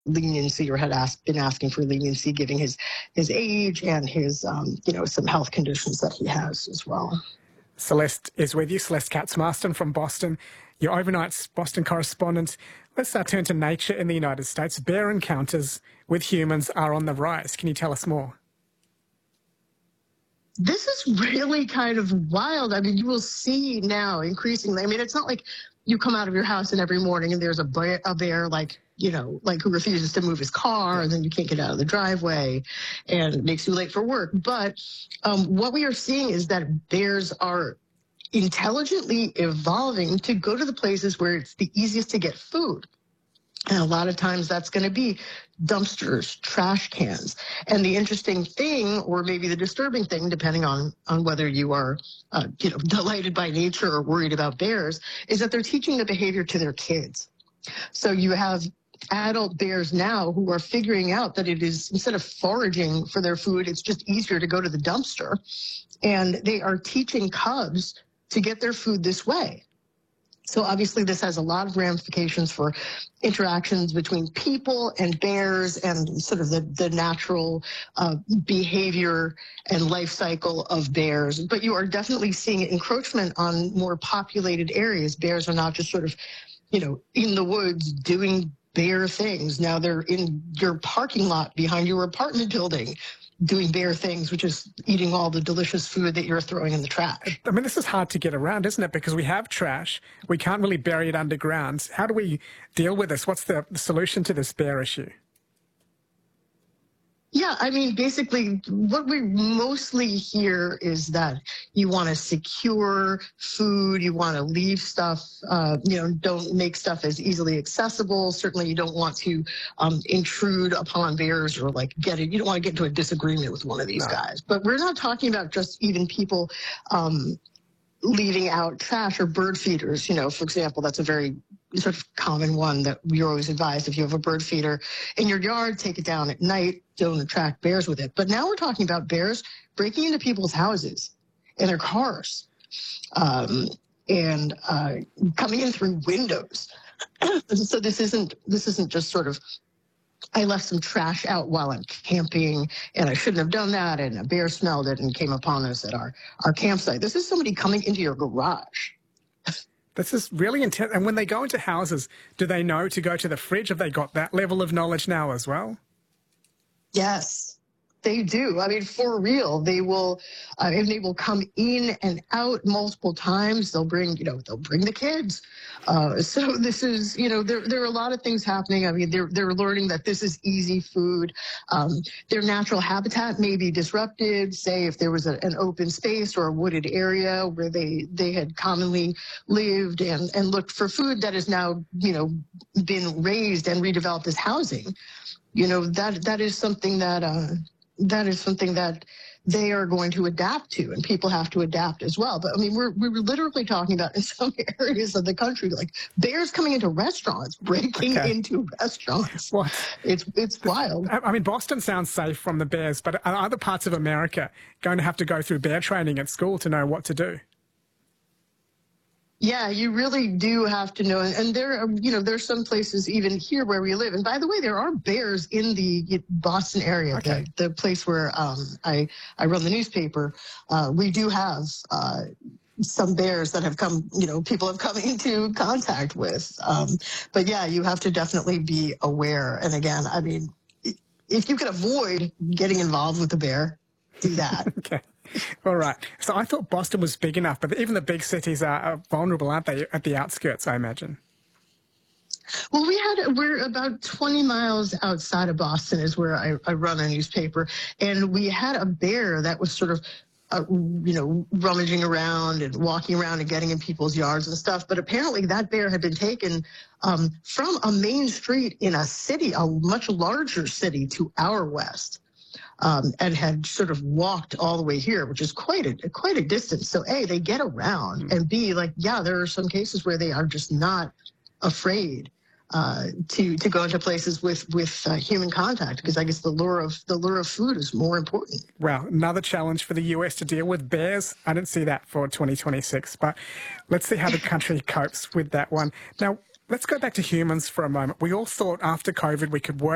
leniency or had been asking for leniency, given his age and his some health conditions that he has as well. Celeste is with you. Celeste Katz-Marston from Boston, your overnight Boston correspondent. Let's turn to nature in the United States. Bear encounters with humans are on the rise. Can you tell us more? This is really kind of wild. I mean, you will see now increasingly. I mean, it's not like you come out of your house and every morning and there's a bear like who refuses to move his car, and then you can't get out of the driveway and it makes you late for work. But what we are seeing is that bears are intelligently evolving to go to the places where it's the easiest to get food. And a lot of times that's going to be dumpsters, trash cans. And the interesting thing, or maybe the disturbing thing, depending on whether you are, delighted by nature or worried about bears, is that they're teaching the behavior to their kids. So you have adult bears now who are figuring out that it is, instead of foraging for their food, it's just easier to go to the dumpster. And they are teaching cubs to get their food this way. So obviously this has a lot of ramifications for interactions between people and bears and sort of the natural behavior and life cycle of bears. But you are definitely seeing encroachment on more populated areas. Bears are not just sort of, in the woods doing bear things. Now they're in your parking lot behind your apartment building doing bear things, which is eating all the delicious food that you're throwing in the trash. I mean, this is hard to get around, isn't it? Because we have trash. We can't really bury it underground. How do we deal with this? What's the solution to this bear issue? Yeah, I mean, basically, what we mostly hear is that you want to secure food, you want to leave stuff, don't make stuff as easily accessible. Certainly, you don't want to intrude upon bears or you don't want to get into a disagreement with one of these guys. But we're not talking about just even people leaving out trash or bird feeders. For example, that's a very sort of common one that we're always advised. If you have a bird feeder in your yard, take it down at night. Don't attract bears with it. But now we're talking about bears breaking into people's houses and their cars and coming in through windows. So this isn't just sort of, I left some trash out while I'm camping and I shouldn't have done that, and a bear smelled it and came upon us at our campsite. This is somebody coming into your garage. This is really intense. And when they go into houses, do they know to go to the fridge? Have they got that level of knowledge now as well? Yes, they do. I mean, for real, they will, and they will come in and out multiple times. They'll bring the kids. So this is, there are a lot of things happening. I mean, they're learning that this is easy food. Their natural habitat may be disrupted. Say if there was an open space or a wooded area where they had commonly lived and looked for food that has now, been raised and redeveloped as housing. That is something that they are going to adapt to, and people have to adapt as well. But I mean, we're literally talking about in some areas of the country, like bears coming into restaurants, breaking into restaurants. What? It's wild. I mean, Boston sounds safe from the bears, but are other parts of America going to have to go through bear training at school to know what to do? Yeah, you really do have to know. And there's some places even here where we live. And by the way, there are bears in the Boston area, the place where I run the newspaper. We do have some bears that have come, people have come into contact with. But yeah, you have to definitely be aware. And again, I mean, if you can avoid getting involved with the bear, do that. Okay. All right. So I thought Boston was big enough, but even the big cities are vulnerable, aren't they, at the outskirts, I imagine? Well, we're about 20 miles outside of Boston is where I run a newspaper. And we had a bear that was sort of, rummaging around and walking around and getting in people's yards and stuff. But apparently that bear had been taken from a main street in a city, a much larger city to our west. And had sort of walked all the way here, which is quite a distance. So A, they get around, and B, there are some cases where they are just not afraid to go into places with human contact, because I guess the lure of food is more important. Well, another challenge for the US to deal with bears. I didn't see that for 2026, but let's see how the country copes with that one. Now, let's go back to humans for a moment. We all thought after COVID we could work